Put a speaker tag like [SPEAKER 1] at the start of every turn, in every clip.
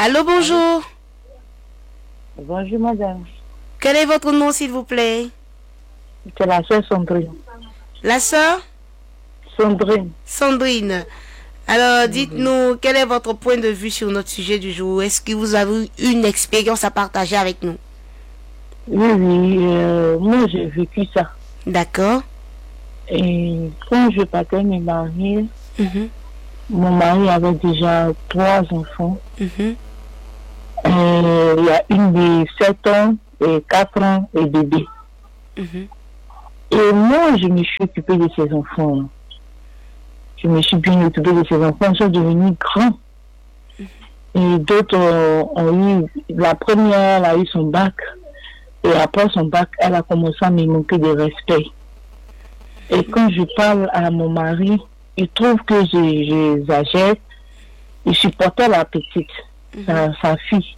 [SPEAKER 1] Allô, bonjour.
[SPEAKER 2] Bonjour madame,
[SPEAKER 1] Quel est votre nom, s'il vous plaît?
[SPEAKER 2] c'est la sœur Sandrine.
[SPEAKER 1] La sœur
[SPEAKER 2] Sandrine,
[SPEAKER 1] Sandrine. Alors, dites-nous, quel est votre point de vue sur notre sujet du jour? Est-ce que vous avez une expérience à partager avec nous?
[SPEAKER 2] oui, moi j'ai vécu ça.
[SPEAKER 1] D'accord.
[SPEAKER 2] Et quand je partais me marier,
[SPEAKER 1] Mhm,
[SPEAKER 2] mon mari avait déjà 3 enfants.
[SPEAKER 1] mhm,
[SPEAKER 2] Et il y a une de 7 ans et 4 ans et bébé.
[SPEAKER 1] mhm.
[SPEAKER 2] Et moi je me suis occupée de ces enfants. Je me suis bien occupée de ces enfants, ils sont devenus grands. Et d'autres ont eu, la première elle a eu son bac. Et après son bac, elle a commencé à me manquer de respect. Et quand je parle à mon mari, il trouve que j'exagère. Il supportait la petite, sa fille.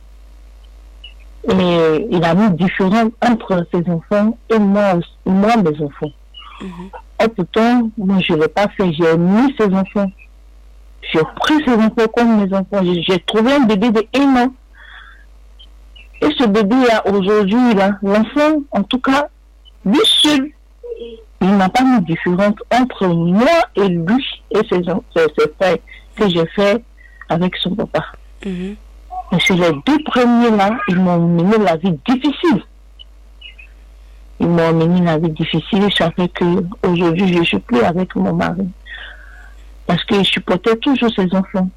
[SPEAKER 2] Et il a mis différence entre ses enfants et moi mes enfants. Et pourtant, moi je ne l'ai pas fait, j'ai mis ses enfants. J'ai pris ses enfants comme mes enfants. J'ai trouvé un bébé de 1 an. Et ce bébé là, aujourd'hui, là, l'enfant, en tout cas, lui seul, il n'a pas mis de différence entre moi et lui et ses frères que j'ai fait avec son papa. Et c'est les 2 premiers là, ils m'ont mené la vie difficile. Ils m'ont mené la vie difficile, ça fait que aujourd'hui je ne suis plus avec mon mari. Parce que je supportais toujours ses enfants.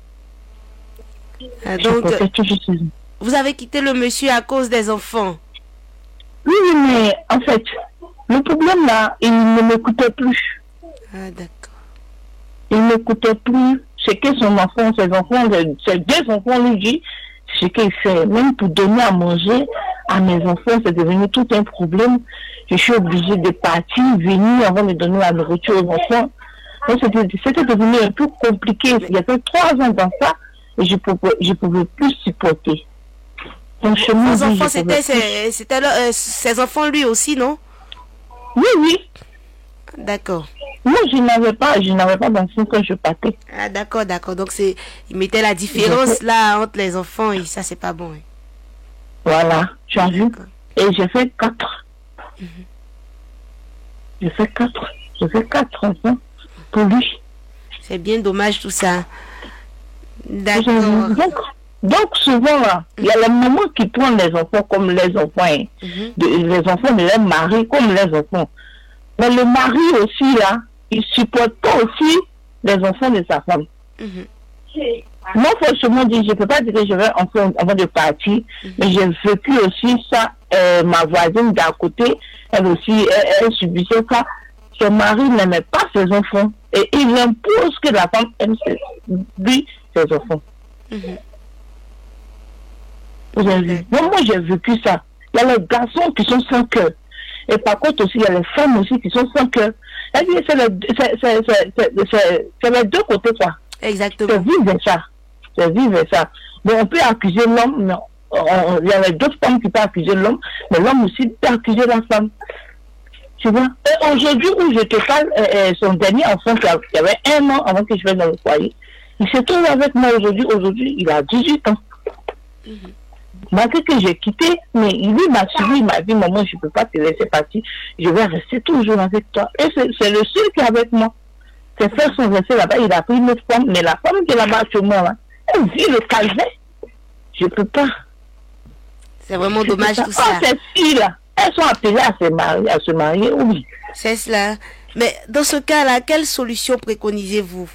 [SPEAKER 1] Donc,
[SPEAKER 2] Je supportais toujours ses enfants.
[SPEAKER 1] vous avez quitté le monsieur à cause des enfants?
[SPEAKER 2] Oui, mais en fait, le problème là, il ne m'écoutait plus.
[SPEAKER 1] Ah, d'accord.
[SPEAKER 2] Il ne m'écoutait plus. C'est que ses ses 2 enfants lui disent ce qu'il fait. Même pour donner à manger à mes enfants, c'est devenu tout un problème. Je suis obligée de partir, venir avant de donner la nourriture aux enfants. C'était devenu un peu compliqué. Il y avait 3 ans dans ça et je pouvais plus supporter. Franchement,
[SPEAKER 1] Vos enfants, c'était ses enfants lui aussi, non?
[SPEAKER 2] Oui, oui.
[SPEAKER 1] D'accord.
[SPEAKER 2] Moi, je n'avais pas d'enfants quand je partais.
[SPEAKER 1] Ah, d'accord, d'accord. Donc, il mettait la différence là entre les enfants et ça, c'est pas bon. Hein.
[SPEAKER 2] Voilà, tu as vu. Et j'ai fait 4. J'ai fait 4 enfants pour lui.
[SPEAKER 1] C'est bien dommage tout ça. D'accord.
[SPEAKER 2] Donc souvent là, il y a les mamans qui prennent les enfants comme les enfants, hein. Les enfants de leur mari comme les enfants. Mais le mari aussi là, il supporte pas aussi les enfants de sa femme. Moi franchement dit, je peux pas dire que je vais enfant avant de partir, mais j'ai vécu aussi ça. Ma voisine d'à côté, elle aussi, elle subissait ça. Son mari n'aimait pas ses enfants et il impose que la femme aime lui ses enfants. Moi j'ai vécu ça. Il y a les garçons qui sont sans cœur. Et par contre aussi, il y a les femmes aussi qui sont sans cœur. C'est les 2 côtés quoi.
[SPEAKER 1] Exactement.
[SPEAKER 2] C'est vivre ça. C'est vivre ça. Mais on peut accuser l'homme, mais il y a d'autres femmes qui peuvent accuser l'homme, mais l'homme aussi peut accuser la femme. Tu vois? Et aujourd'hui où je te parle, son dernier enfant qui avait 1 an avant que je vienne dans le foyer, il se trouve avec moi aujourd'hui. Aujourd'hui, il a 18 ans. Malgré que j'ai quitté, mais lui m'a suivi, il m'a dit, maman, je ne peux pas te laisser partir, je vais rester toujours avec toi. Et c'est le seul qui est avec moi. Ses frères sont restés là-bas, il a pris une autre femme, mais la femme qui est là-bas actuellement, là, elle vit le calvaire. Je ne peux pas.
[SPEAKER 1] C'est vraiment dommage tout ça.
[SPEAKER 2] Ces filles-là, elles sont appelées à se marier, oui.
[SPEAKER 1] C'est cela. Mais dans ce cas-là, quelle solution préconisez-vous?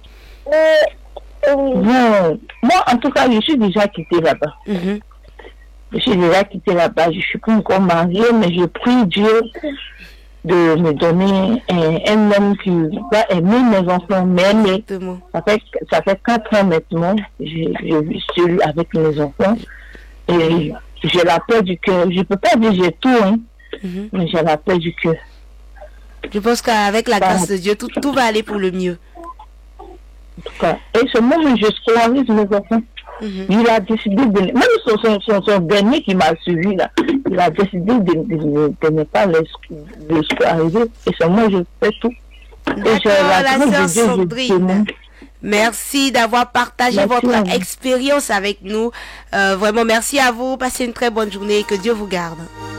[SPEAKER 2] Bon, moi, en tout cas, je suis déjà quittée là-bas. Je suis déjà quittée là-bas. Je ne suis pas encore mariée, mais je prie Dieu de me donner un homme qui va aimer mes enfants, m'aimer. Ça fait 4 ans maintenant. Je vis seule avec mes enfants. Et j'ai la paix du cœur. Je ne peux pas dire j'ai tout, hein, mais j'ai la paix du cœur.
[SPEAKER 1] Je pense qu'avec la grâce de Dieu, tout va aller pour le mieux.
[SPEAKER 2] En tout cas, et ce moment, je scolarise mes enfants. Il a décidé de... Même son dernier qui m'a suivi, là, il a décidé de ne pas les scolariser. Et c'est moi, je fais tout.
[SPEAKER 1] D'accord, la sœur Sandrine. Merci d'avoir partagé
[SPEAKER 2] Merci à
[SPEAKER 1] votre
[SPEAKER 2] vous.
[SPEAKER 1] expérience avec nous. Vraiment, merci à vous. Passez une très bonne journée. Que Dieu vous garde.